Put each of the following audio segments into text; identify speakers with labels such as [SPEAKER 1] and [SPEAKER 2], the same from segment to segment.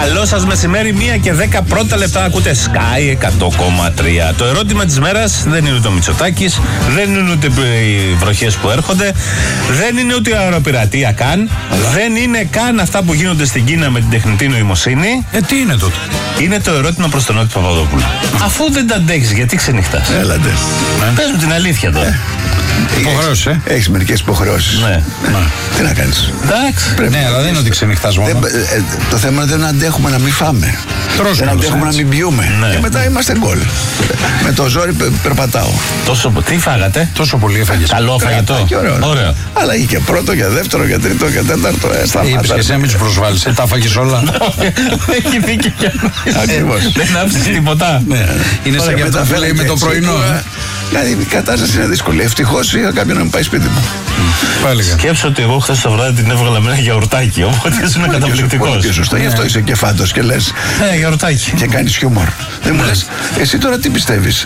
[SPEAKER 1] Καλό σας μεσημέρι, 1 και 10 πρώτα λεπτά. Ακούτε Sky 100,3. Το ερώτημα της μέρας δεν είναι ούτε ο Μητσοτάκης, δεν είναι ούτε οι βροχές που έρχονται, δεν είναι ούτε η αεροπειρατεία καν, δεν είναι καν αυτά που γίνονται στην Κίνα με την τεχνητή νοημοσύνη.
[SPEAKER 2] Τι είναι τότε?
[SPEAKER 1] Είναι το ερώτημα προς τον Νότι Παπαδόπουλο. Αφού δεν τα αντέχεις, γιατί ξενυχτάς?
[SPEAKER 3] Έλατε.
[SPEAKER 1] Πες μου την αλήθεια τώρα.
[SPEAKER 2] Υποχρεώσεις,
[SPEAKER 3] Έχεις μερικές υποχρεώσεις.
[SPEAKER 1] Ναι.
[SPEAKER 3] Τι να κάνεις?
[SPEAKER 1] Εντάξει.
[SPEAKER 2] Ναι, αλλά δεν είναι ότι ξενυχτάς μόνο.
[SPEAKER 3] Το θέμα είναι δεν αντέχουμε να μην φάμε. Δεν αντέχουμε να μην πιούμε.
[SPEAKER 1] Ναι.
[SPEAKER 3] Και μετά είμαστε γκολ. Με το ζόρι περπατάω.
[SPEAKER 1] Τι φάγατε?
[SPEAKER 2] Τόσο πολύ έφαγες.
[SPEAKER 1] Καλό φαγητό.
[SPEAKER 3] Ωραίο. Αλλά είχε και πρώτο και δεύτερο και τρίτο και τέταρτο.
[SPEAKER 2] Είπες και εσύ να μην τους προσβάλλεις. Τα φάγεις όλα.
[SPEAKER 1] Έχει δίκιο κι
[SPEAKER 3] Ακριβώς.
[SPEAKER 1] δεν άφησες τίποτα.
[SPEAKER 2] Είναι σαν και αυτά που λέει με το πρωινό.
[SPEAKER 3] Δηλαδή η κατάσταση είναι δύσκολη. Ευτυχώς είχα κάποιον να μου πάει σπίτι μου.
[SPEAKER 1] Σκέψω ότι εγώ χθες το βράδυ την έβγαλα με ένα γιαουρτάκι. Οπότε ήσουν καταπληκτικός.
[SPEAKER 3] Σωστά, γι' αυτό είσαι και φάντος και λες.
[SPEAKER 1] Γιαουρτάκι.
[SPEAKER 3] Και κάνεις χιούμορ. Δεν μου λες, εσύ τώρα τι πιστεύεις?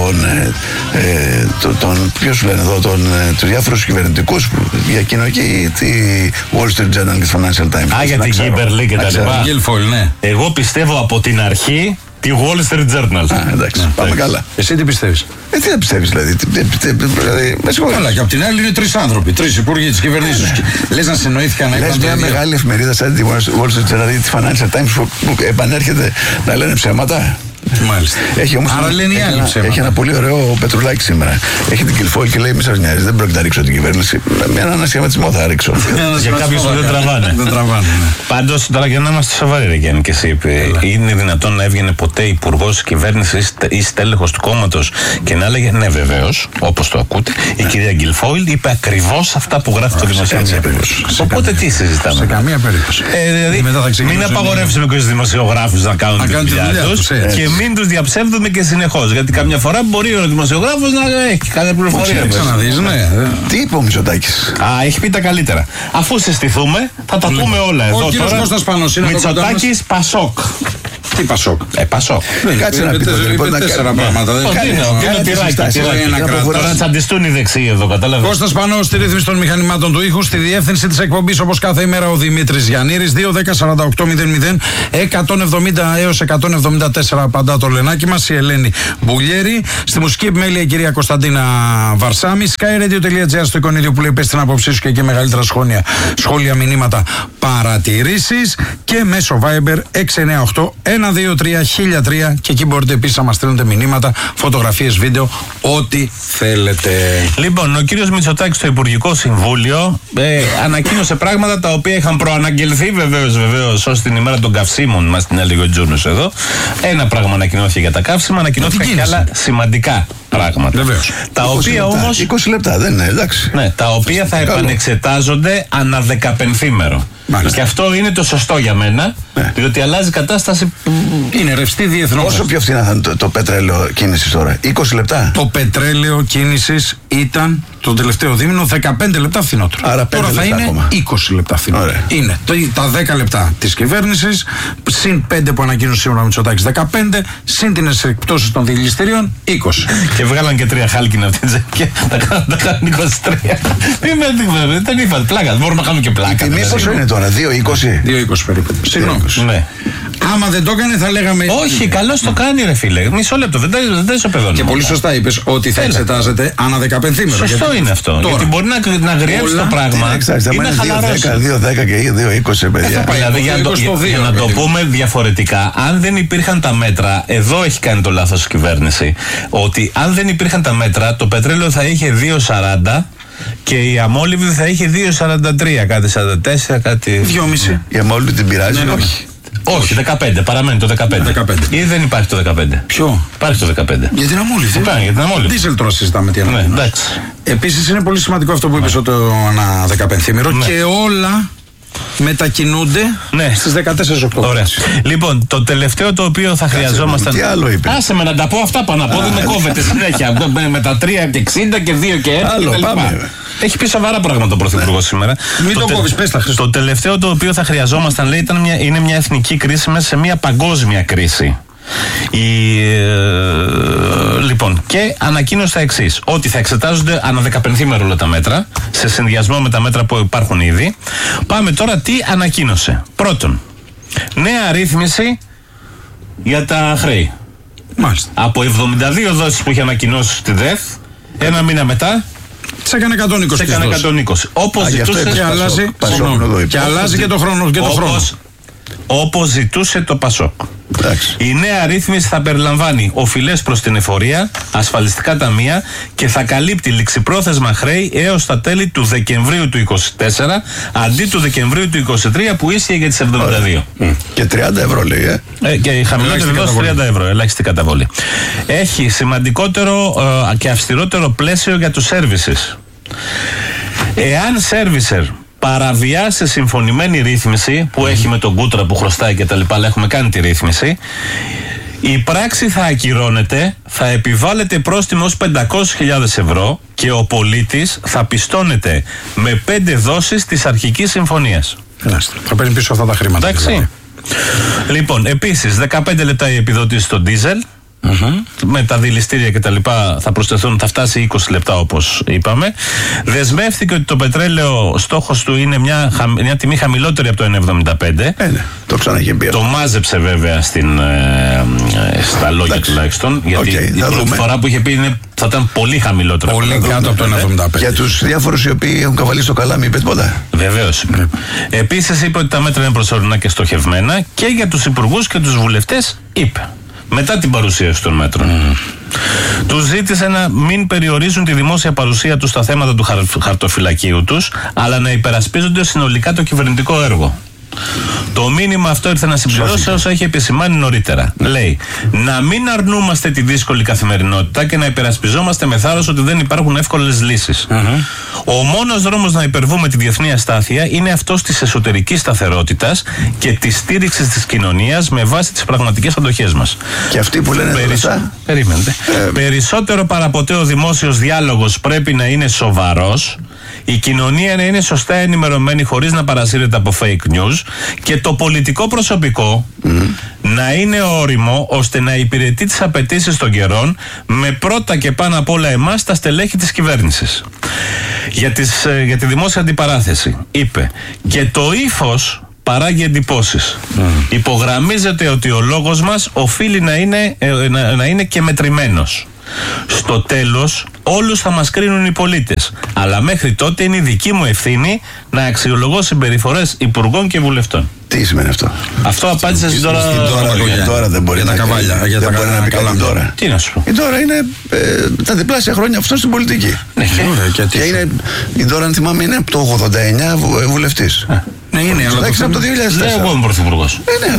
[SPEAKER 3] Ποιος σου λένε εδώ, τους διάφορους κυβερνητικούς για εκείνο εκεί, τη Wall Street Journal και Financial Times.
[SPEAKER 1] Για την Kimberly και τα λοιπά.
[SPEAKER 2] Ναι.
[SPEAKER 1] Εγώ πιστεύω από την αρχή τη Wall Street Journal.
[SPEAKER 3] Εντάξει, πάμε καλά.
[SPEAKER 2] Εσύ τι πιστεύεις?
[SPEAKER 3] Τι δεν πιστεύεις δηλαδή? Με συγχωρείς.
[SPEAKER 2] Καλά, και απ' την άλλη είναι 3 άνθρωποι, 3 υπουργοί της κυβερνήσεως. Λες να συνοήθηκαν να
[SPEAKER 3] Λες μια μεγάλη εφημερίδα σαν τη Wall Street Journal ή τη Financial Times που επανέρχεται να λένε ψέματα.
[SPEAKER 2] Μάλιστα.
[SPEAKER 3] Έχει όμως έχει ένα πολύ ωραίο πετρουλάκι σήμερα. Έχει την Κιλφόιλ και λέει: μη σας νοιάζει, δεν πρόκειται να ρίξω την κυβέρνηση. Με έναν ανασχηματισμό θα ρίξω.
[SPEAKER 1] Για κάποιους που δεν τραβάνε. Πάντως τώρα για να είμαστε σοβαροί, ρε Γιάννη, και εσύ, είναι δυνατόν να έβγαινε ποτέ υπουργός κυβέρνησης ή στέλεχος του κόμματος και να έλεγε ναι, βεβαίως, όπως το ακούτε, η κυρία Κιλφόιλ είπε ακριβώς αυτά που γράφει το δημοσιογράφο. Οπότε τι συζητάμε?
[SPEAKER 2] Σε καμία περίπτωση.
[SPEAKER 1] Δηλαδή, μην απαγορεύσουμε και τους δημοσιογράφους να κάνουν τη δουλειά τους και μην τους διαψεύδουμε και συνεχώς. Γιατί καμιά φορά μπορεί ο δημοσιογράφος να έχει κάποια πληροφορία.
[SPEAKER 3] Τι είπε ο Μητσοτάκης?
[SPEAKER 1] Έχει πει τα καλύτερα. Αφού συστηθούμε, θα τα πούμε όλα εδώ τώρα. Μητσοτάκης Πασόκ.
[SPEAKER 2] Τι Πασόκ?
[SPEAKER 1] Πασόκ.
[SPEAKER 3] Κάτσε να πείτε λοιπόν
[SPEAKER 2] 4 πράγματα.
[SPEAKER 1] Είναι τυράκι. Τώρα να τσαντιστούν οι δεξιοί εδώ, κατάλαβες.
[SPEAKER 2] Κώστας Πανός στη ρύθμιση των μηχανημάτων του ήχου, στη διεύθυνση της εκπομπής όπως κάθε ημέρα ο Δημήτρης Γιαννήρης. 2-10-48-00 170 έως 174 απαντά το λενάκι μας η Ελένη Μπουλιέρη. Στη μουσική επιμέλεια η κυρία Κωνσταντίνα Βαρσάμι. Skyradio.gr στο εικονίδιο που λέει πες την άποψή σου και εκεί μεγαλύτερα σχόλια, μηνύματα, παρατηρήσεις και μέσω Viber 698 123 και εκεί μπορείτε επίσης να μας στέλνετε μηνύματα, φωτογραφίες, βίντεο, ό,τι θέλετε.
[SPEAKER 1] Λοιπόν, ο κύριος Μητσοτάκης στο Υπουργικό Συμβούλιο ανακοίνωσε πράγματα τα οποία είχαν προαναγγελθεί βεβαίως ως την ημέρα των καυσίμων, μας την έλεγε ο Τζούνος εδώ. Ένα πράγμα ανακοινώθηκε για τα καύσιμα, ανακοινώθηκαν και άλλα σημαντικά πράγματα.
[SPEAKER 2] Βεβαίως.
[SPEAKER 1] Τα οποία όμως
[SPEAKER 3] 20 λεπτά, δεν είναι, εντάξει.
[SPEAKER 1] Ναι, τα οποία θα επανεξετάζονται ανά 15ημερο. Και αυτό είναι το σωστό για μένα, διότι αλλάζει κατάσταση.
[SPEAKER 2] Είναι ρευστή διεθνώς.
[SPEAKER 3] Όσο πιο φθηνά θα είναι το πετρέλαιο κίνησης τώρα? 20 λεπτά.
[SPEAKER 2] Το πετρέλαιο κίνησης ήταν το τελευταίο δίμηνο 15 λεπτά φθηνότερο.
[SPEAKER 3] Άρα
[SPEAKER 2] τώρα θα είναι
[SPEAKER 3] ακόμα
[SPEAKER 2] 20 λεπτά φθηνότερο.
[SPEAKER 3] Ωραία.
[SPEAKER 2] Είναι τα 10 λεπτά της κυβέρνησης, συν 5 που ανακοίνωσε σήμερα ο Μητσοτάκης 15, συν τις εκπτώσεις των διελιστηρίων 20.
[SPEAKER 1] Και βγάλαν και 3 χάλκινα από την τσέπη και τα κάνουν 23. Δεν είπατε πλάκα, μπορούμε να κάνουμε και πλάκα.
[SPEAKER 3] Τιμή πόσο είναι τώρα, 2,20
[SPEAKER 2] περίπου. Συγγνώμη.
[SPEAKER 1] Ναι.
[SPEAKER 2] Άμα δεν το έκανε θα λέγαμε.
[SPEAKER 1] Όχι, καλώς το κάνει ρε φίλε. Μισό λεπτό, δεν τα ισοπεδώνω.
[SPEAKER 2] Και πολύ σωστά είπες ότι θα εξετάζεται ανά 15ημερο.
[SPEAKER 1] Σωστό είναι αυτό.
[SPEAKER 2] Τώρα,
[SPEAKER 1] γιατί μπορεί να αγριέψει το πράγμα. Είναι χαλαρός.
[SPEAKER 3] 2,10 και 2,20 παιδιά.
[SPEAKER 1] Δηλαδή για να το πούμε διαφορετικά, αν δεν υπήρχαν τα μέτρα, εδώ έχει κάνει το λάθος η κυβέρνηση. Ότι αν δεν υπήρχαν τα μέτρα, το πετρέλαιο θα είχε 2,40 και η αμόλυβη θα είχε 2,43, κάτι 44, κάτι.
[SPEAKER 2] 2,5.
[SPEAKER 3] Η αμόλυβη την πειράζει? Όχι.
[SPEAKER 1] Όχι, 15, παραμένει το 15. Ή δεν υπάρχει το 15?
[SPEAKER 2] Ποιο?
[SPEAKER 1] Υπάρχει το 15.
[SPEAKER 2] Για την αμόλυβη.
[SPEAKER 1] Για την αμόλυβη.
[SPEAKER 2] Δίζελ τώρα συζητάμε τι
[SPEAKER 1] ναι, εντάξει.
[SPEAKER 2] Επίσης είναι πολύ σημαντικό αυτό που είπες ότι ανά 15ημερο και όλα μετακινούνται στις 14 Οκτώβρη.
[SPEAKER 1] Ωραία. Λοιπόν, το τελευταίο το οποίο θα χρειαζόμασταν.
[SPEAKER 3] Τι άλλο είπε?
[SPEAKER 1] Άσε με να τα πω αυτά πάνω από δεν με κόβεται συνέχεια. Με τα 3 και 60 και 2 και 1.
[SPEAKER 3] Άλλο, πάμε.
[SPEAKER 1] Έχει πει σοβαρά πράγματα ο Πρωθυπουργός σήμερα.
[SPEAKER 2] Μην το κόβεις, πες τα Χριστό.
[SPEAKER 1] Το τελευταίο το οποίο θα χρειαζόμασταν, λέει, είναι μια εθνική κρίση μέσα σε μια παγκόσμια κρίση. Λοιπόν, και ανακοίνωσε τα εξής: ότι θα εξετάζονται ανά 15ημερο όλα τα μέτρα, σε συνδυασμό με τα μέτρα που υπάρχουν ήδη. Πάμε τώρα τι ανακοίνωσε. Πρώτον, Νέα ρύθμιση για τα χρέη.
[SPEAKER 2] Μάλιστα.
[SPEAKER 1] Από 72 δόσεις που είχε ανακοινώσει στη ΔΕΘ, ένα μήνα μετά
[SPEAKER 2] σε έκανε 120.
[SPEAKER 1] Σε έκανε 120. Όπως ζητούσε.
[SPEAKER 2] Και αλλάζει και το χρόνο.
[SPEAKER 1] Όπως ζητούσε το Πασόκ. Η νέα ρύθμιση θα περιλαμβάνει οφειλές προς την εφορία, ασφαλιστικά ταμεία και θα καλύπτει ληξιπρόθεσμα χρέη έως τα τέλη του Δεκεμβρίου του 2024 αντί του Δεκεμβρίου του 2023 που ίσχυε για τις 72.
[SPEAKER 3] Και 30 ευρώ λέει.
[SPEAKER 1] Και η χαμηλότερη δόση 30 ευρώ, ελάχιστη καταβολή. Έχει σημαντικότερο και αυστηρότερο πλαίσιο για τους services. Εάν servicer παραβιάσει συμφωνημένη ρύθμιση που έχει με τον Κούτρα που χρωστάει και τα λοιπά, αλλά έχουμε κάνει τη ρύθμιση, η πράξη θα ακυρώνεται, θα επιβάλλεται πρόστιμο ως 500.000 ευρώ και ο πολίτης θα πιστώνεται με 5 δόσεις της αρχικής συμφωνίας.
[SPEAKER 2] Θα παίρνει πίσω αυτά τα χρήματα.
[SPEAKER 1] Εντάξει. Λοιπόν, επίσης 15 λεπτά η επιδότηση στο ντίζελ. Με τα δηληστήρια και τα λοιπά θα προσθεθούν, θα φτάσει 20 λεπτά όπως είπαμε. Δεσμεύτηκε ότι το πετρέλαιο στόχος του είναι μια τιμή χαμηλότερη από το 1,75.
[SPEAKER 3] Το ξαναγεί πει.
[SPEAKER 1] Το μάζεψε βέβαια στα λόγια τουλάχιστον. Γιατί η πρώτη φορά που είχε πει θα ήταν πολύ χαμηλότερο.
[SPEAKER 2] Πολύ κάτω από το 1,75.
[SPEAKER 3] Για τους διάφορους οι οποίοι έχουν καβαλήσει το καλάμι, είπε τίποτα.
[SPEAKER 1] Βεβαίως. Επίσης είπε ότι τα μέτρα είναι προσωρινά και στοχευμένα και για τους υπουργούς και τους βουλευτές είπε. Μετά την παρουσίαση των μέτρων. Τους ζήτησε να μην περιορίζουν τη δημόσια παρουσία τους στα θέματα του χαρτοφυλακίου τους, αλλά να υπερασπίζονται συνολικά το κυβερνητικό έργο. Το μήνυμα αυτό ήρθε να συμπληρώσει όσα είχε επισημάνει νωρίτερα. Λέει, να μην αρνούμαστε τη δύσκολη καθημερινότητα και να υπερασπιζόμαστε με θάρρος ότι δεν υπάρχουν εύκολες λύσεις. Ο μόνος δρόμος να υπερβούμε τη διεθνή αστάθεια είναι αυτός της εσωτερικής σταθερότητας και της στήριξης της κοινωνίας με βάση τις πραγματικές αντοχές μας.
[SPEAKER 3] Και αυτοί που λένε
[SPEAKER 1] Περίμενετε. Περισσότερο παραποτέ ο δημόσιος διάλογος πρέπει να είναι σοβαρός, η κοινωνία να είναι σωστά ενημερωμένη χωρίς να παρασύρεται από fake news και το πολιτικό προσωπικό να είναι όριμο ώστε να υπηρετεί τις απαιτήσεις των καιρών με πρώτα και πάνω απ' όλα εμάς τα στελέχη της κυβέρνησης. Για τη δημόσια αντιπαράθεση είπε και το ύφος παράγει εντυπώσεις. Υπογραμμίζεται ότι ο λόγος μας οφείλει να είναι και μετρημένος. Στο τέλος όλους θα μας κρίνουν οι πολίτες, αλλά μέχρι τότε είναι η δική μου ευθύνη να αξιολογώ συμπεριφορές υπουργών και βουλευτών.
[SPEAKER 3] Τι σημαίνει αυτό?
[SPEAKER 1] Αυτό απάντησε στην
[SPEAKER 3] τώρα δεν μπορεί να πει καλά τώρα.
[SPEAKER 1] Τι να σου πω.
[SPEAKER 3] Η τώρα είναι τα διπλάσια χρόνια αυτό στην πολιτική. Και είναι η τώρα, αν θυμάμαι, είναι από το 89 βουλευτής.
[SPEAKER 2] Ναι, είναι, αλλά
[SPEAKER 3] από το 2004.
[SPEAKER 1] Ναι, εγώ είμαι πρωθυπουργός.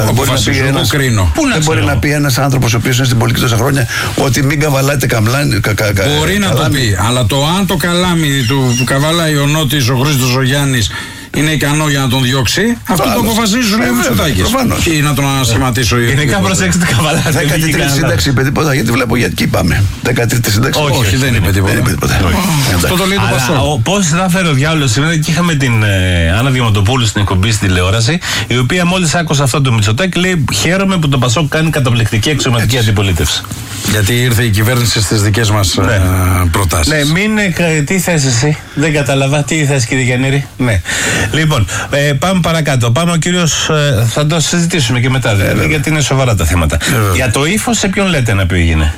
[SPEAKER 3] Δεν μπορεί να πει ένας άνθρωπος ο οποίος είναι στην πολιτική τόσα χρόνια ότι μην καβαλάτε καμλάνι.
[SPEAKER 2] Μπορεί να το πει, αλλά το αν το καλάμι του καβαλάει ο Νότης, ο Χρήστος, ο Γιάννης είναι ικανό για να τον διώξει, αυτό το αποφασίζουν οι Μητσοτάκης. Ή να τον ανασχηματίσω.
[SPEAKER 1] Γενικά προσέξτε καβαλάτε.
[SPEAKER 3] 13η σύνταξη είπε τίποτα, γιατί βλέπω για εκεί πάμε. 13η σύνταξη.
[SPEAKER 2] Όχι, δεν είπε τίποτα. Αυτό το λέει το Πασόκ.
[SPEAKER 1] Πώς θα φέρει ο διάολος σήμερα, και είχαμε την Άννα Διαμαντοπούλου στην εκπομπή στην τηλεόραση, η οποία μόλις άκουσε αυτό το Μητσοτάκη λέει: χαίρομαι που το Πασόκ κάνει καταπληκτική αξιωματική αντιπολίτευση.
[SPEAKER 2] Γιατί ήρθε η κυβέρνηση στις δικές μας προτάσεις.
[SPEAKER 1] Ναι, τι θες εσύ? Δεν κατάλαβα. Τι θες, κύριε Γιαννήρη? Ναι. Λοιπόν, πάμε παρακάτω. Πάμε ο κύριος. Θα το συζητήσουμε και μετά, γιατί είναι σοβαρά τα θέματα. Για το ύφος, σε ποιον λέτε να πήγαινε?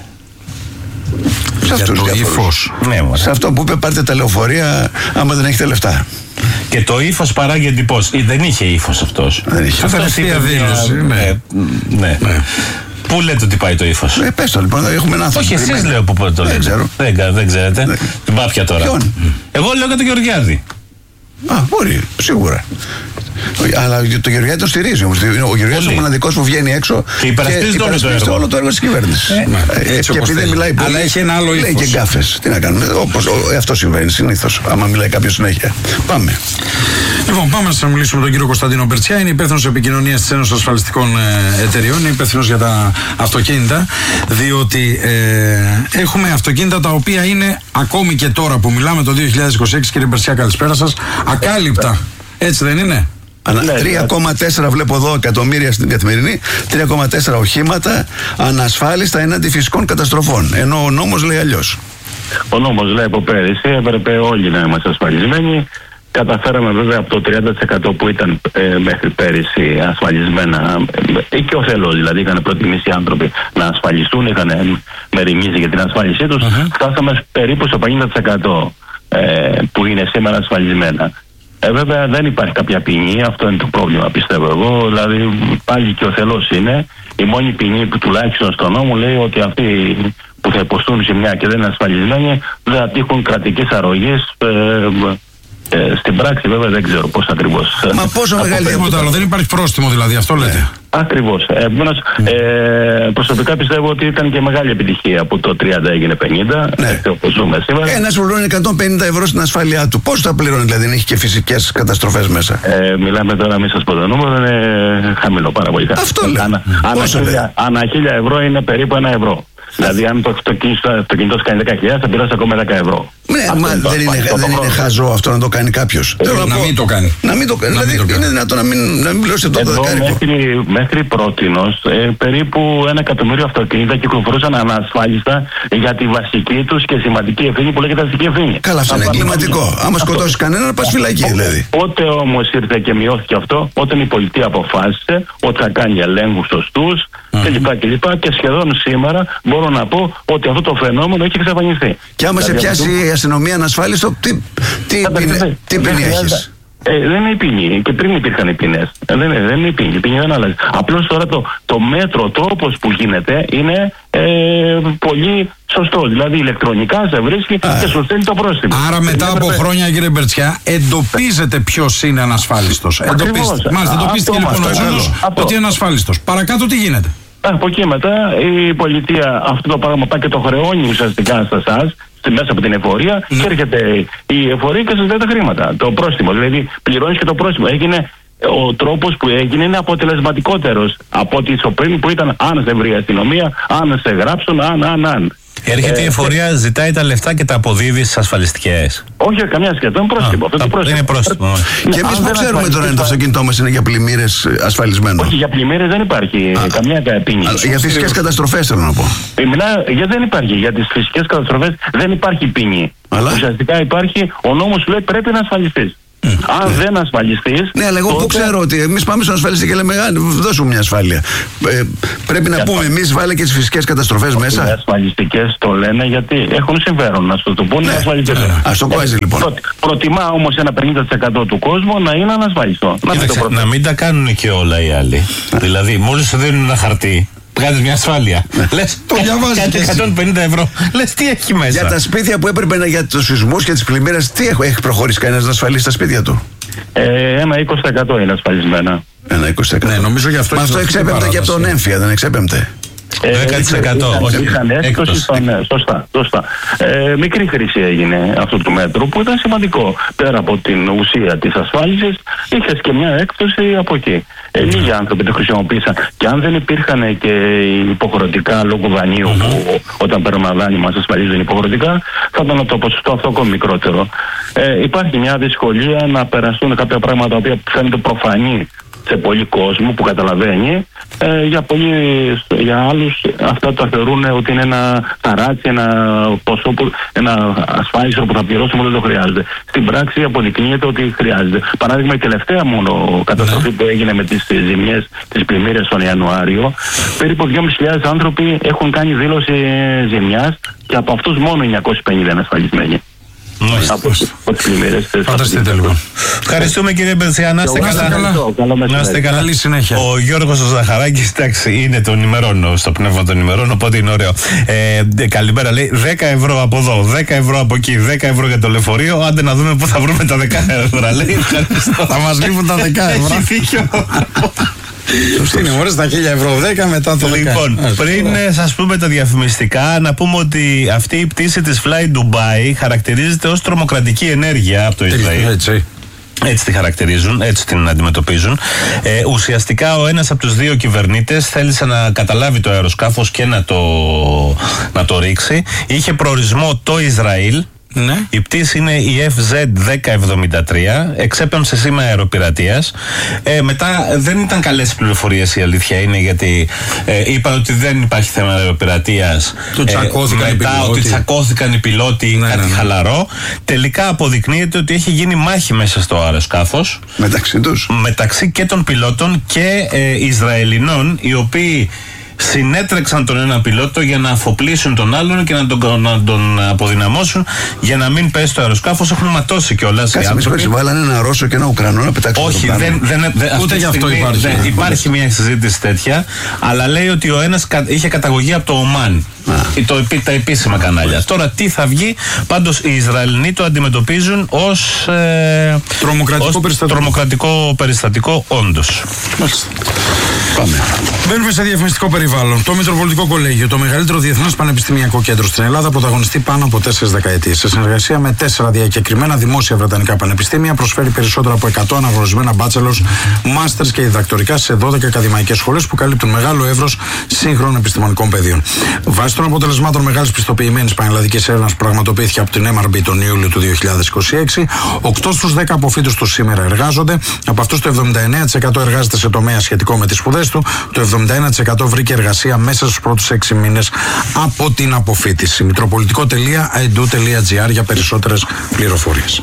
[SPEAKER 3] Σε αυτούς τους ύφος.
[SPEAKER 1] Ναι,
[SPEAKER 3] σε αυτό που είπε, πάρτε τα λεωφορεία άμα δεν έχετε λεφτά.
[SPEAKER 1] Και το ύφος παράγει εντυπώσεις. Δεν είχε ύφος αυτός.
[SPEAKER 3] Δεν είχε.
[SPEAKER 2] Αυτός είπε δήλωση.
[SPEAKER 1] Ναι. Πού λέτε ότι πάει το ύφος?
[SPEAKER 3] Πες το λοιπόν, έχουμε έναν άνθρωπο.
[SPEAKER 1] Όχι, εσείς λέω που το λέτε. Δεν ξέρετε. Την πάπια τώρα.
[SPEAKER 3] Ποιον?
[SPEAKER 1] Εγώ λέω για τον Γεωργιάδη.
[SPEAKER 3] Μπορεί, σίγουρα. Αλλά το Γεωργιάδη το στηρίζει όμως. Ο Γεωργιάδης είναι ο μοναδικός που βγαίνει έξω
[SPEAKER 1] και υπερασπίζεται
[SPEAKER 3] όλο το έργο της κυβέρνησης. Και επειδή δεν μιλάει πολύ,
[SPEAKER 2] αλλά έχει ένα άλλο
[SPEAKER 3] λέει και γκάφες. Τι να κάνουμε, όπως αυτό συμβαίνει συνήθως, άμα μιλάει κάποιος συνέχεια. Πάμε.
[SPEAKER 2] Λοιπόν, πάμε να μιλήσουμε με τον κύριο Κωνσταντίνο Μπερτσιά. Είναι υπεύθυνος επικοινωνίας της Ένωσης Ασφαλιστικών Εταιριών. Είναι υπεύθυνος για τα αυτοκίνητα. Διότι έχουμε αυτοκίνητα τα οποία είναι ακόμη και τώρα που μιλάμε το 2026. Κύριε Μπερτσιά, καλησπέρα σας. Ακάλυπτα. Έτσι δεν είναι?
[SPEAKER 3] 3,4 βλέπω εδώ εκατομμύρια στην Καθημερινή, 3,4 οχήματα ανασφάλιστα εναντί φυσικών καταστροφών. Ενώ ο νόμος λέει αλλιώς.
[SPEAKER 4] Ο νόμος λέει από πέρυσι έπρεπε όλοι να είμαστε ασφαλισμένοι. Καταφέραμε βέβαια από το 30% που ήταν μέχρι πέρυσι ασφαλισμένα, και ο θελός, δηλαδή είχαν προτιμήσει οι άνθρωποι να ασφαλιστούν, είχαν μεριμνήσει για την ασφάλισή τους, φτάσαμε περίπου στο 50% που είναι σήμερα ασφαλισμένα. Βέβαια δεν υπάρχει κάποια ποινή, αυτό είναι το πρόβλημα, πιστεύω εγώ. Δηλαδή πάλι και ο θελός είναι. Η μόνη ποινή που τουλάχιστον στον νόμο λέει ότι αυτοί που θα υποστούν ζημιά και δεν είναι ασφαλισμένοι δεν θα τύχουν κρατικές αρρωγές. Στην πράξη βέβαια δεν ξέρω πώς ακριβώς.
[SPEAKER 2] Μα πόσο μεγάλη άλλο, δεν υπάρχει πρόστιμο δηλαδή, αυτό λέτε.
[SPEAKER 4] Ακριβώς. Προσωπικά πιστεύω ότι ήταν και μεγάλη επιτυχία που το 30 έγινε 50.
[SPEAKER 3] Ναι.
[SPEAKER 4] Όπως ζούμε σήμερα.
[SPEAKER 3] Ένας πληρώνει 150 ευρώ στην ασφάλειά του. Πώς θα πληρώνει, δηλαδή, δεν έχει και φυσικές καταστροφές μέσα?
[SPEAKER 4] Μιλάμε τώρα, μην σας πω το νούμερο, είναι χαμηλό, πάρα πολύ χαμηλό.
[SPEAKER 3] Αυτό λέω.
[SPEAKER 4] Ανά 1.000 ευρώ είναι περίπου 1 ευρώ. Δηλαδή, αν το αυτοκίνητο κάνει 10.000, θα πληρώσει ακόμα 10 ευρώ.
[SPEAKER 3] Ναι, μα δεν είναι χαζό αυτό να το κάνει κάποιος?
[SPEAKER 2] Να μην το κάνει.
[SPEAKER 3] Να μην το κάνει. Δηλαδή, είναι δυνατόν να μην πληρώσει το δεκάρικο?
[SPEAKER 4] Μέχρι πρότινος, περίπου 1 εκατομμύριο αυτοκίνητα κυκλοφορούσαν ανασφάλιστα για τη βασική τους και σημαντική ευθύνη που λέγεται αστική ευθύνη.
[SPEAKER 3] Καλά, αυτό είναι εγκληματικό. Άμα σκοτώσει κανέναν, πας φυλακή δηλαδή.
[SPEAKER 4] Πότε όμως ήρθε και μειώθηκε αυτό? Όταν η πολιτεία αποφάσισε ότι θα κάνει ελέγχους σωστούς κλπ. Και σχεδόν σήμερα μπορώ να πω ότι αυτό το φαινόμενο έχει εξαφανιστεί.
[SPEAKER 3] Και άμα σε πιάσει η αστυνομία ανασφάλιστο, τι ποινή έχεις?
[SPEAKER 4] Δεν είναι η ποινή. Και πριν υπήρχαν οι ποινές. Δεν είναι η ποινή. Η ποινή δεν αλλάζει. Απλώς τώρα το μέτρο, ο τρόπος που γίνεται είναι πολύ σωστό. Δηλαδή ηλεκτρονικά σε βρίσκει και σου στέλνει το πρόστιμο.
[SPEAKER 2] Άρα μετά από χρόνια, κύριε Μπερτσιά, εντοπίζετε ποιος είναι ανασφάλιστος. Μάλιστα, εντοπίστηκε λοιπόν ο Έσοδος ότι είναι ανασφάλιστος. Παρακάτω τι γίνεται?
[SPEAKER 4] Από εκεί μετά η πολιτεία αυτό το πράγμα πάει και το χρεώνει ουσιαστικά σε εσάς, μέσα από την εφορία, και έρχεται η εφορία και σας δίνει τα χρήματα. Το πρόστιμο, δηλαδή πληρώνεις και το πρόστιμο. Ο τρόπος που έγινε είναι αποτελεσματικότερος από ό,τι πριν που ήταν αν σε βρει η αστυνομία, αν σε γράψουν, αν.
[SPEAKER 1] Έρχεται η εφορία, ζητάει τα λεφτά και τα αποδίδει στις ασφαλιστικές.
[SPEAKER 4] Όχι, καμιά σχεδόν πρόστιμο.
[SPEAKER 1] Είναι πρόστιμο.
[SPEAKER 3] Και εμείς που ξέρουμε τώρα αν το αυτοκίνητό μας είναι για πλημμύρες ασφαλισμένο?
[SPEAKER 4] Όχι, για πλημμύρες δεν υπάρχει καμιά ποινή.
[SPEAKER 3] Για φυσικές καταστροφές θέλω να πω.
[SPEAKER 4] Γιατί δεν υπάρχει. Για τις φυσικές καταστροφές δεν υπάρχει ποινή. Ουσιαστικά υπάρχει, ο νόμος σου λέει πρέπει να ασφαλιστείς. Αν δεν ασφαλιστείς.
[SPEAKER 3] Ναι, αλλά εγώ που ξέρω ότι εμείς πάμε στον ασφαλιστή και λέμε δώσουμε μια ασφάλεια. Πρέπει να πούμε εμείς βάλε και τις φυσικές καταστροφές μέσα.
[SPEAKER 4] Οι ασφαλιστικές το λένε γιατί έχουν συμφέρον να σου το πούνε ασφαλιστές.
[SPEAKER 3] Ας το κόβει λοιπόν.
[SPEAKER 4] Προτιμά όμως ένα 50% του κόσμου να είναι ανασφαλιστό.
[SPEAKER 1] Να μην τα κάνουν και όλα οι άλλοι. Δηλαδή, μόλις σου δίνουν ένα χαρτί, βγάζεις μια ασφάλεια. Λες,
[SPEAKER 2] το διαβάζεις.
[SPEAKER 1] 150 ευρώ. Λες, τι έχει μέσα?
[SPEAKER 3] Για τα σπίτια που έπρεπε για τους σεισμούς και τις πλημμύρες, τι έχει προχωρήσει κανένας να ασφαλίσει τα σπίτια του?
[SPEAKER 4] Ένα 20% είναι ασφαλισμένα.
[SPEAKER 3] Ένα 20%.
[SPEAKER 2] Ναι, νομίζω γι' αυτό.
[SPEAKER 3] Μα αυτό εξέπεμπτε και από τον έμφυα, δεν εξέπεμπτε?
[SPEAKER 1] 10%.
[SPEAKER 4] Είχαν έκπτωση. Σωστά. Μικρή χρήση έγινε αυτού του μέτρου που ήταν σημαντικό. Πέρα από την ουσία της ασφάλισης, είχες και μια έκπτωση από εκεί. Λίγοι άνθρωποι το χρησιμοποίησαν. Και αν δεν υπήρχαν και υποχρεωτικά λόγω δανείου, που όταν παίρνουμε δάνειο μας ασφαλίζουν υποχρεωτικά, θα ήταν το ποσοστό αυτό ακόμη μικρότερο. Υπάρχει μια δυσκολία να περαστούν κάποια πράγματα τα οποία φαίνονται προφανή σε πολλοί κόσμο που καταλαβαίνει. Για άλλους αυτά το θεωρούν ότι είναι ένα ταράτσι, ένα ποσό, ένα ασφάλιστρο που θα πληρώσουμε, δεν το χρειάζεται. Στην πράξη αποδεικνύεται ότι χρειάζεται. Παράδειγμα, η τελευταία μόνο καταστροφή που έγινε με τις ζημιές, τις πλημμύρες τον Ιανουάριο, περίπου 2.500 άνθρωποι έχουν κάνει δήλωση ζημιάς και από αυτούς μόνο 950 είναι ασφαλισμένοι.
[SPEAKER 2] Φανταστείτε λοιπόν.
[SPEAKER 1] Ευχαριστούμε κύριε Μπερτσιά, να είστε καλά.
[SPEAKER 2] Καλή συνέχεια.
[SPEAKER 1] Ο Γιώργος ο Ζαχαράκης, εντάξει, είναι των ημερών, στο πνεύμα των ημερών, οπότε είναι ωραίο. Καλημέρα, λέει 10 ευρώ από εδώ, 10 ευρώ από εκεί, 10 ευρώ για το λεωφορείο. Άντε να δούμε πού θα βρούμε τα 10 ευρώ. Λέει,
[SPEAKER 2] θα μας λείπουν τα 10 ευρώ. Είναι μόλις τα 1.000 ευρώ, 10 μετά το 10.
[SPEAKER 1] Λοιπόν, πριν σας πούμε τα διαφημιστικά, να πούμε ότι αυτή η πτήση της Fly Dubai χαρακτηρίζεται ως τρομοκρατική ενέργεια από το Ισραήλ. Έτσι τη χαρακτηρίζουν, έτσι την αντιμετωπίζουν. Ουσιαστικά ο ένας από τους δύο κυβερνήτες θέλησε να καταλάβει το αεροσκάφος και να το ρίξει. Είχε προορισμό το Ισραήλ.
[SPEAKER 2] Ναι.
[SPEAKER 1] Η πτήση είναι η FZ-1073. Εξέπεμψε σήμα αεροπειρατείας. Μετά δεν ήταν καλές οι πληροφορίες, η αλήθεια είναι, γιατί είπαν ότι δεν υπάρχει θέμα αεροπειρατείας. Μετά ότι τσακώθηκαν οι πιλότοι, κάτι χαλαρό. Τελικά αποδεικνύεται ότι έχει γίνει μάχη μέσα στο αεροσκάφος.
[SPEAKER 3] Μεταξύ τους.
[SPEAKER 1] Μεταξύ και των πιλότων και Ισραηλινών, οι οποίοι συνέτρεξαν τον ένα πιλότο για να αφοπλίσουν τον άλλον και να τον αποδυναμώσουν για να μην πέσει το αεροσκάφος. Έχουν ματώσει κιόλας οι άνθρωποι.
[SPEAKER 3] Βάλανε ένα Ρώσο και ένα Ουκρανό να πετάξουν.
[SPEAKER 1] Όχι,
[SPEAKER 2] ούτε γι' αυτό υπάρχει.
[SPEAKER 1] Υπάρχει μια συζήτηση τέτοια, αλλά λέει ότι ο ένας είχε καταγωγή από το Ομάν. Τα επίσημα κανάλια. Τώρα τι θα βγει, πάντως οι Ισραηλινοί το αντιμετωπίζουν ως τρομοκρατικό περιστατικό, όντως.
[SPEAKER 2] Πάμε. Μπαίνουμε σε διαφημιστικό περιβάλλον. Το Μητροπολιτικό Κολέγιο, το μεγαλύτερο διεθνές πανεπιστημιακό κέντρο στην Ελλάδα, πρωταγωνιστεί πάνω από 4 δεκαετίες. Σε συνεργασία με 4 διακεκριμένα δημόσια βρετανικά πανεπιστήμια, προσφέρει περισσότερα από 100 αναγνωρισμένα bachelors, masters και διδακτορικά σε 12 ακαδημαϊκές σχολές που καλύπτουν μεγάλο εύρος σύγχρονων επιστημονικών πεδίων. Βάσει των αποτελεσμάτων μεγάλης πιστοποιημένης πανελλαδικής έρευνας που πραγματοποιήθηκε από την MRB τον Ιούλιο του 2026, 8 στους 10 αποφύτους τους σήμερα εργάζονται. Από αυτούς το 79% εργάζεται σε τομέα σχετικό με τις σπουδές του. Το 71% βρήκε εργασία μέσα στους πρώτους 6 μήνες από την αποφύτιση. Μητροπολιτικό.edu.gr για περισσότερες πληροφορίες.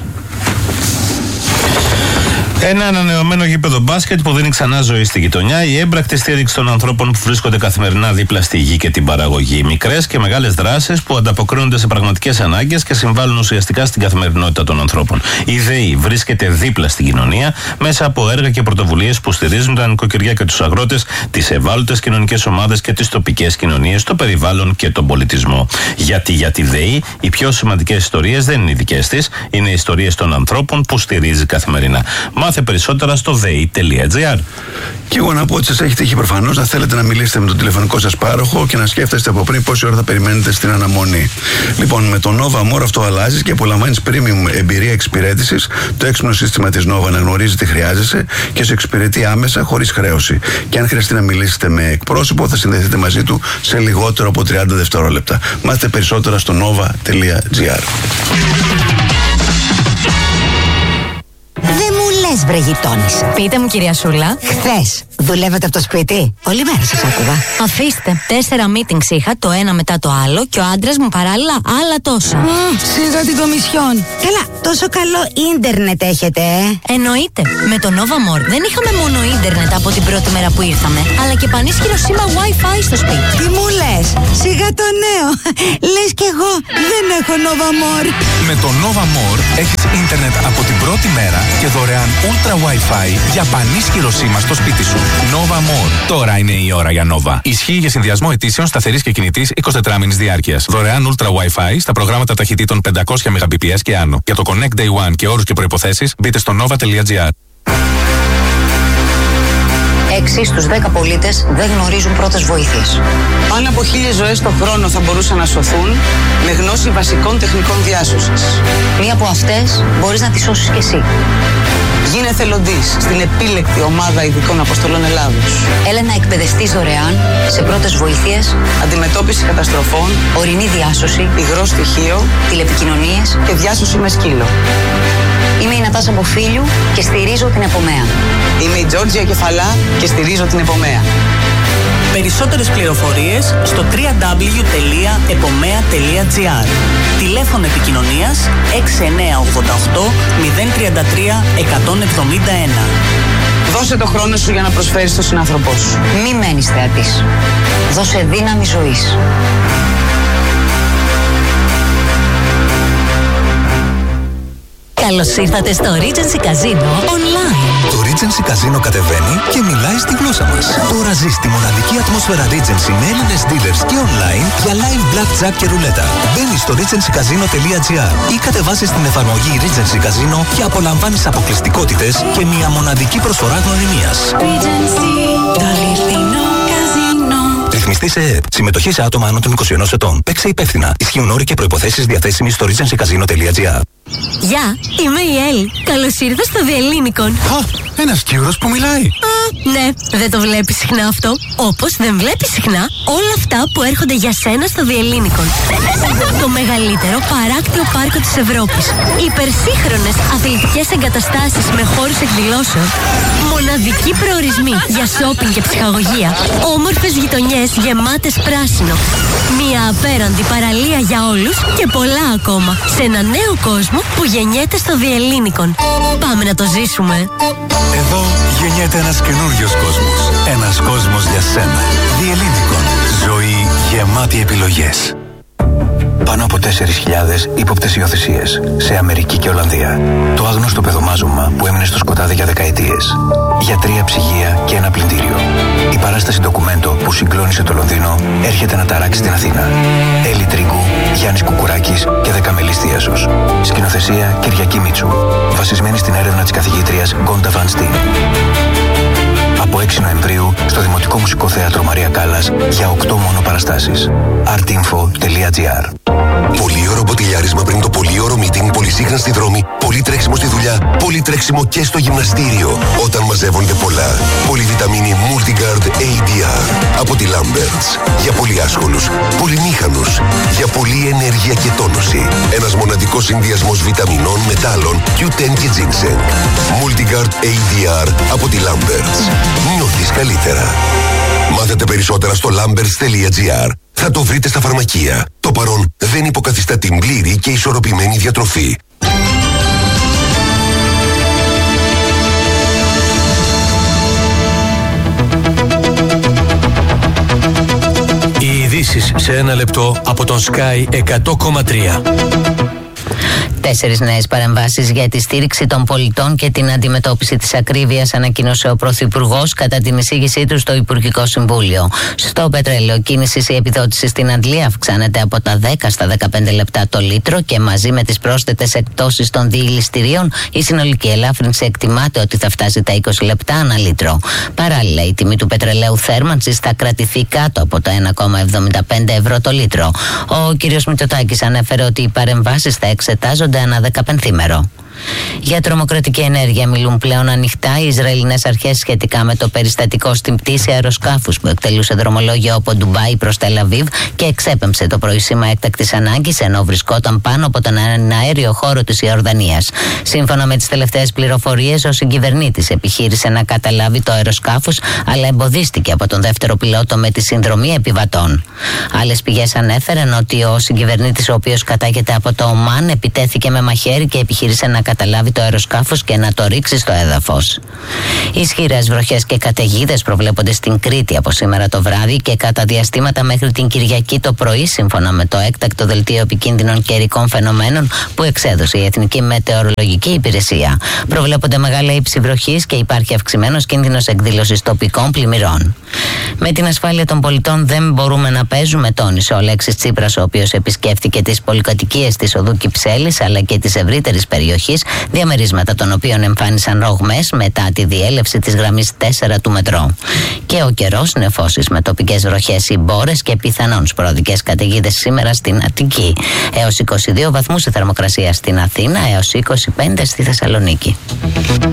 [SPEAKER 1] Ένα ανανεωμένο γήπεδο μπάσκετ που δίνει ξανά ζωή στη γειτονιά, η έμπρακτη στήριξη των ανθρώπων που βρίσκονται καθημερινά δίπλα στη γη και την παραγωγή. Μικρές και μεγάλες δράσεις που ανταποκρίνονται σε πραγματικές ανάγκες και συμβάλλουν ουσιαστικά στην καθημερινότητα των ανθρώπων. Η ΔΕΗ βρίσκεται δίπλα στην κοινωνία μέσα από έργα και πρωτοβουλίες που στηρίζουν τα νοικοκυριά και τους αγρότες, τις ευάλωτες κοινωνικές ομάδες και τις τοπικές κοινωνίες, το περιβάλλον και τον πολιτισμό. Γιατί για τη ΔΕΗ οι πιο σημαντικές ιστορίες δεν είναι οι δικές της, είναι οι ιστορίες των ανθρώπων που στηρίζει καθημερινά. Μάθε περισσότερα στο dei.gr.
[SPEAKER 3] Και εγώ να πω ότι σας έχει τύχει προφανώς να θέλετε να μιλήσετε με τον τηλεφωνικό σας πάροχο και να σκέφτεστε από πριν πόση ώρα θα περιμένετε στην αναμονή. Λοιπόν, με το Nova More αυτό αλλάζει και απολαμβάνεις premium εμπειρία εξυπηρέτησης. Το έξυπνο σύστημα της Nova αναγνωρίζει τι χρειάζεσαι και σε εξυπηρετεί άμεσα χωρίς χρέωση. Και αν χρειαστεί να μιλήσετε με εκπρόσωπο, θα συνδεθείτε μαζί του σε λιγότερο από 30 δευτερόλεπτα. Μάθετε περισσότερα στο nova.gr.
[SPEAKER 5] Δεν μου λες, βρε γειτόνισσα.
[SPEAKER 6] Πείτε μου, κυρία Σούλα.
[SPEAKER 5] Χθες δουλεύετε από το σπίτι? Όλη μέρα σας άκουγα.
[SPEAKER 6] Αφήστε. 4 meetings είχα, το ένα μετά το άλλο, και ο άντρας μου παράλληλα άλλα τόσα.
[SPEAKER 5] Σίγα την κομισιόν. Καλά, τόσο καλό ίντερνετ έχετε,
[SPEAKER 6] Εννοείται. Με το Nova More δεν είχαμε μόνο ίντερνετ από την πρώτη μέρα που ήρθαμε, αλλά και πανίσχυρο σήμα Wi-Fi στο σπίτι.
[SPEAKER 5] Τι μου λες? Σιγά το νέο. Λες κι εγώ δεν έχω Nova More.
[SPEAKER 7] Με το Nova More έχεις ίντερνετ από την πρώτη μέρα και δωρεάν Ultra Wi-Fi για πανίσχυρο σήμα στο σπίτι σου. Nova More. Τώρα είναι η ώρα για Nova. Ισχύει για συνδυασμό αιτήσεων σταθερής και κινητής 24 μήνες διάρκειας. Δωρεάν Ultra Wi-Fi στα προγράμματα ταχυτήτων 500 Mbps και άνω. Για το Connect Day One και όρους και προϋποθέσεις μπείτε στο nova.gr.
[SPEAKER 8] 6 στους 10 πολίτες δεν γνωρίζουν πρώτες βοήθειες.
[SPEAKER 9] Πάνω από 1.000 ζωές το χρόνο θα μπορούσαν να σωθούν με γνώση βασικών τεχνικών διάσωσης.
[SPEAKER 8] Μία από αυτές μπορείς να τη σώσεις κι εσύ.
[SPEAKER 9] Γίνε εθελοντής στην επίλεκτη ομάδα ειδικών αποστολών Ελλάδος.
[SPEAKER 8] Έλα να εκπαιδευτείς δωρεάν σε πρώτες βοήθειες,
[SPEAKER 9] αντιμετώπιση καταστροφών,
[SPEAKER 8] ορεινή διάσωση,
[SPEAKER 9] υγρό στοιχείο,
[SPEAKER 8] τηλεπικοινωνίες
[SPEAKER 9] και διάσωση με σκύλο.
[SPEAKER 8] Είμαι η Νατάσα Μποφίλιου και στηρίζω την Επομέα.
[SPEAKER 9] Είμαι η Τζόρτζια Κεφαλά και στηρίζω την Επομέα. Περισσότερες πληροφορίες στο www.epomea.gr. Τηλέφωνο επικοινωνίας 6988 033 171. Δώσε το χρόνο σου για να προσφέρεις στον συνάνθρωπό σου.
[SPEAKER 8] Μη μένεις θεατής. Δώσε δύναμη ζωής.
[SPEAKER 6] Καλώς ήρθατε στο Regency Casino Online.
[SPEAKER 7] Το Regency Casino κατεβαίνει και μιλάει στη γλώσσα μας. Τώρα ζεις τη μοναδική ατμόσφαιρα Regency με Έλληνες dealers και online για live blackjack και ρουλέτα. Μπαίνεις στο regencycasino.gr ή κατεβάσεις την εφαρμογή Regency Casino και απολαμβάνεις αποκλειστικότητες και μια μοναδική προσφορά γνωριμίας.
[SPEAKER 6] Regency, το αληθινό καζίνο.
[SPEAKER 7] Ρυθμιστή
[SPEAKER 10] Ρυθμιστή σε ΕΕΠ. Συμμετοχή σε άτομα άνω των 21 ετών. Παίξε υπεύθυνα. Ισχύουν όροι και προϋποθέσεις διαθέσιμοι στο regencycasino.gr.
[SPEAKER 6] Γεια, είμαι η Ελ. Καλώς ήρθα στο Διελλήνικον.
[SPEAKER 10] Α, ένας Κύρος που μιλάει.
[SPEAKER 6] Ναι, δεν το βλέπεις συχνά αυτό. Όπως δεν βλέπεις συχνά όλα αυτά που έρχονται για σένα στο Διελλήνικον. Το μεγαλύτερο παράκτιο πάρκο της Ευρώπης. Υπερσύγχρονες αθλητικές εγκαταστάσεις με χώρους εκδηλώσεων. Μοναδικοί προορισμοί για σόπινγκ και ψυχαγωγία. Όμορφες γειτονιές γεμάτες πράσινο. Μια απέραντη παραλία για όλους και πολλά ακόμα. Σε ένα νέο κόσμο που γεννιέται στο Διελλήνικον. Πάμε να το ζήσουμε.
[SPEAKER 10] Εδώ γεννιέται ένας καινούριος κόσμος. Ένας κόσμος για σένα. Διελλήνικον. Ζωή γεμάτη επιλογές. Πάνω από 4.000 ύποπτες υιοθεσίες σε Αμερική και Ολλανδία. Το άγνωστο παιδομάζωμα που έμεινε στο σκοτάδι για δεκαετίες. Για 3 ψυγεία και ένα πλυντήριο. Η παράσταση ντοκουμέντο που συγκλώνησε το Λονδίνο έρχεται να ταράξει την Αθήνα. Έλλη Τρίγκου, Γιάννης Κουκουράκης και Δεκαμελής Θίασος. Σκηνοθεσία Κυριακή Μίτσου. Βασισμένη στην έρευνα της καθηγήτριας Γκόντα Βαν Στιν. Από 6 Νοεμβρίου στο Δημοτικό Μουσικό Θέατρο Μαρία Κάλλας για 8 μόνο παραστάσεις. artinfo.gr.
[SPEAKER 11] Πολύωρο μποτιλιάρισμα πριν το πολύωρο meeting, πολυσύχνα στη δρόμη, πολύ τρέξιμο στη δουλειά, πολύ τρέξιμο και στο γυμναστήριο. Όταν μαζεύονται πολλά. Πολυβιταμίνη Multigard ADR από τη Lamberts. Για πολύ άσχολους, πολυμήχανους, για πολλή ενέργεια και τόνωση. Ένας μοναδικός συνδυασμός βιταμινών, μετάλλων, Q10 και ginseng. Multigard ADR από τη Lamberts. Νιώθεις καλύτερα. Μάθετε περισσότερα στο lamberts.gr. Θα το βρείτε στα φαρμακεία. Το παρόν δεν υποκαθιστά την πλήρη και ισορροπημένη διατροφή.
[SPEAKER 12] Οι ειδήσεις σε 1 λεπτό από τον Sky 100,3.
[SPEAKER 13] 4 νέες παρεμβάσεις για τη στήριξη των πολιτών και την αντιμετώπιση της ακρίβειας ανακοίνωσε ο Πρωθυπουργός κατά την εισήγησή του στο Υπουργικό Συμβούλιο. Στο πετρέλαιο κίνησης η επιδότηση στην Αντλία αυξάνεται από τα 10 στα 15 λεπτά το λίτρο και μαζί με τις πρόσθετες εκπτώσεις των διηληστηρίων η συνολική ελάφρυνση εκτιμάται ότι θα φτάσει τα 20 λεπτά ανά λίτρο. Παράλληλα, η τιμή του πετρελαίου θέρμανσης θα κρατηθεί κάτω από τα 1,75 ευρώ το λίτρο. Ο κ. Μητσοτάκης ανέφερε ότι οι παρεμβάσεις θα εξετάζονται ανά 15ημερο. Για τρομοκρατική ενέργεια μιλούν πλέον ανοιχτά οι Ισραηλινές αρχές σχετικά με το περιστατικό στην πτήση αεροσκάφους που εκτελούσε δρομολόγιο από Ντουμπάι προς Τελαβίβ και εξέπεμψε το πρωί σήμα έκτακτης ανάγκης ενώ βρισκόταν πάνω από τον αέριο χώρο της Ιορδανίας. Σύμφωνα με τις τελευταίες πληροφορίες, ο συγκυβερνήτης επιχείρησε να καταλάβει το αεροσκάφος αλλά εμποδίστηκε από τον δεύτερο πιλότο με τη συνδρομή επιβατών. Άλλες πηγές ανέφεραν ότι ο συγκυβερνήτης, ο οποίος κατάγεται από το Ομάν, επιτέθηκε με μαχαίρι και επιχείρησε να καταλάβει το αεροσκάφος και να το ρίξει στο έδαφος. Ισχυρές βροχές και καταιγίδες προβλέπονται στην Κρήτη από σήμερα το βράδυ και κατά διαστήματα μέχρι την Κυριακή το πρωί, σύμφωνα με το έκτακτο δελτίο επικίνδυνων καιρικών φαινομένων που εξέδωσε η Εθνική Μετεωρολογική Υπηρεσία. Προβλέπονται μεγάλα ύψη βροχής και υπάρχει αυξημένος κίνδυνος εκδήλωσης τοπικών πλημμυρών. Με την ασφάλεια των πολιτών δεν μπορούμε να παίζουμε, τόνισε ο Αλέξης Τσίπρας, ο οποίος επισκέφθηκε τις πολυκατοικίες της οδού Κυψέλης αλλά και της ευρύτερης περιοχής, διαμερίσματα των οποίων εμφάνισαν ρογμές μετά τη διέλευση της γραμμής 4 του μετρό. Και ο καιρός, νεφώσεις με τοπικές βροχές ή μπόρες και πιθανόν σποραδικές καταιγίδες σήμερα στην Αττική. Έως 22 βαθμούς η θερμοκρασία στην Αθήνα, έως 25 στη Θεσσαλονίκη.